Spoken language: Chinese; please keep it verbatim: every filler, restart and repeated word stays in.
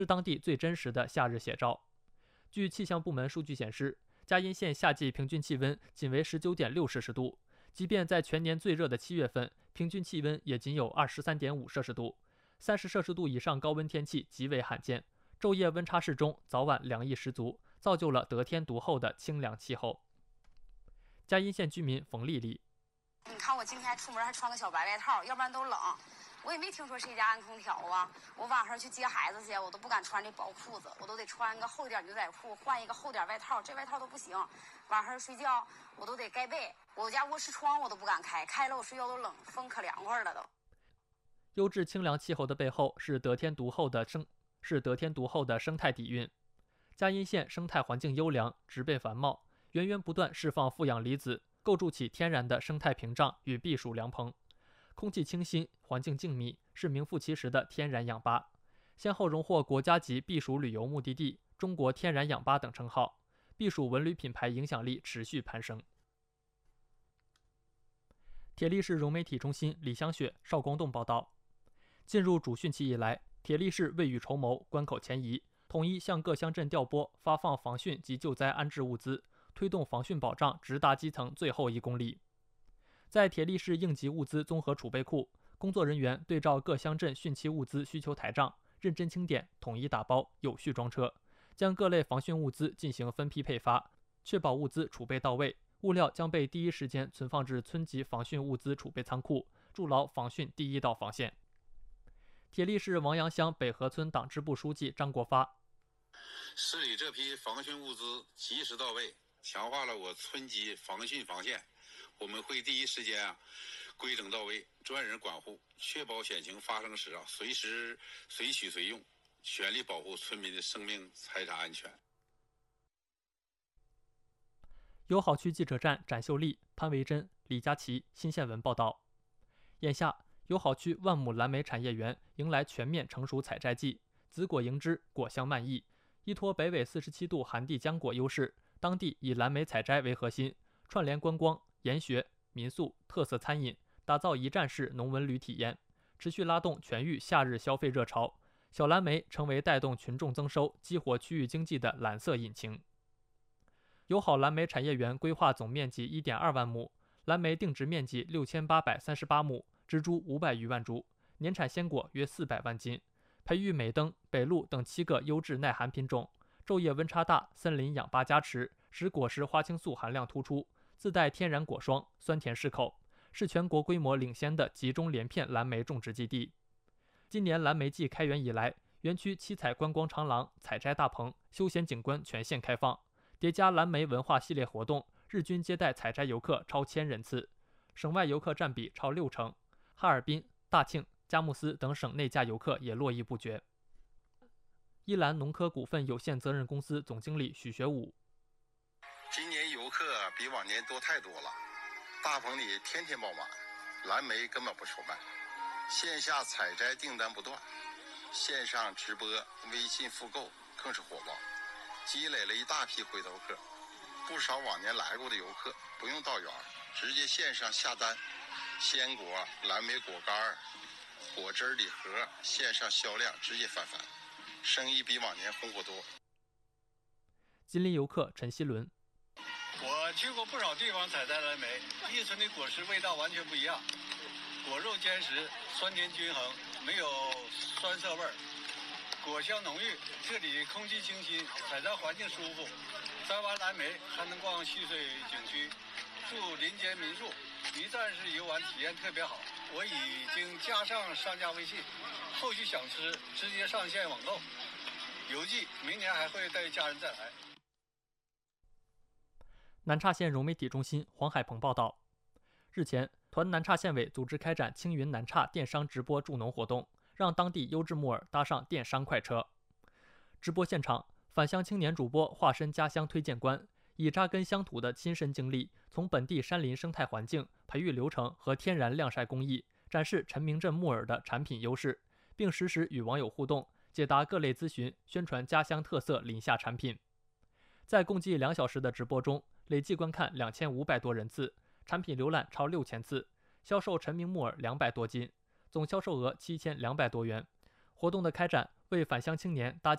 是当地最真实的夏日写照。据气象部门数据显示，嘉阴县夏季平均气温仅为 十九点六摄氏度，即便在全年最热的七月份，平均气温也仅有 二十三点五摄氏度。三十摄氏度以上高温天气极为罕见，昼夜温差适中，早晚凉意十足，造就了得天独厚的清凉气候。嘉阴县居民冯丽丽： 你看我今天出门还穿个小白外套，要不然都冷。我也没听说谁家安空调啊。我晚上去接孩子去，我都不敢穿这薄裤子，我都得穿个厚点牛仔裤，换一个厚点外套，这外套都不行。晚上睡觉我都得盖被，我家卧室窗我都不敢开，开了我睡觉都冷，风可凉快了都。 优质清凉气候的背后是得天独厚的生是得天独厚的生态底蕴。嘉阴县生态环境优良，植被繁茂，源源不断释放负氧离子，构筑起天然的生态屏障与避暑凉棚。空气清新，环境静谧，是名副其实的天然氧吧，先后荣获国家级避暑旅游目的地、中国天然氧吧等称号，避暑文旅品牌影响力持续攀升。铁力市融媒体中心李香雪、邵光栋报道。进入主汛期以来，铁力市未雨绸缪，关口前移，统一向各乡镇调拨发放防汛及救灾安置物资，推动防汛保障直达基层最后一公里。在铁力市应急物资综合储备库，工作人员对照各乡镇汛期物资需求台账，认真清点，统一打包，有序装车，将各类防汛物资进行分批配发，确保物资储备到位。物料将被第一时间存放至村级防汛物资储备仓库，筑牢防汛第一道防线。铁力市王阳乡北河村党支部书记张国发： 市里这批防汛物资及时到位，强化了我村级防汛防线。我们会第一时间啊规整到位，专人管护，确保险情发生时啊随时随取随用，全力保护村民的生命财产安全。 友好区记者站展秀丽、潘维珍、李佳琦新县闻报道。眼下，友好区万亩蓝莓产业园迎来全面成熟采摘季，紫果盈枝，果香漫溢。依托北纬四十七度寒地浆果优势，当地以蓝莓采摘为核心，串联观光、研学、民宿、特色餐饮，打造一站式农文旅体验，持续拉动全域夏日消费热潮。小蓝莓成为带动群众增收、激活区域经济的蓝色引擎。友好蓝莓产业园规划总面积 一点二万亩，蓝莓定植面积六千八百三十八亩，植株五百余万株，年产鲜果约四百万斤，培育美登、北路等七个优质耐寒品种。昼夜温差大，森林氧吧加持，使果实花青素含量突出，自带天然果霜，酸甜适口，是全国规模领先的集中连片蓝莓种植基地。今年蓝莓季开园以来，园区七彩观光长廊、采摘大棚、休闲景观全线开放，叠加蓝莓文化系列活动，日均接待采摘游客超千人次，省外游客占比超六成。哈尔滨、大庆、佳木斯等省内价游客也络绎不绝。依兰农科股份有限责任公司总经理许学武： 今年游客比往年多太多了，大棚里天天爆满，蓝莓根本不愁卖，线下采摘订单不断，线上直播、微信复购更是火爆，积累了一大批回头客。不少往年来过的游客不用到园，直接线上下单，鲜果、蓝莓果干、果汁礼盒线上销量直接翻番，生意比往年红火多。 吉林游客陈希伦： 我去过不少地方采摘蓝莓，一村的果实味道完全不一样，果肉坚实，酸甜均衡，没有酸涩味儿，果香浓郁，这里空气清新，采摘环境舒服。摘完蓝莓还能逛戏水景区，住林间民宿，一站式游玩体验特别好。我已经加上商家微信，后续想吃直接上线网购。邮寄明年还会带家人再来。 南岔县融媒体中心黄海鹏报道，日前，团南岔县委组织开展青云南岔电商直播助农活动，让当地优质木耳搭上电商快车。直播现场，返乡青年主播化身家乡推荐官，以扎根乡土的亲身经历，从本地山林生态环境、培育流程和天然晾晒工艺，展示陈明镇木耳的产品优势，并实时与网友互动，解答各类咨询，宣传家乡特色林下产品。在共计两小时的直播中，累计观看两千五百多人次，产品浏览超六千次，销售陈明木耳两百多斤，总销售额七千两百多元。活动的开展，为返乡青年搭建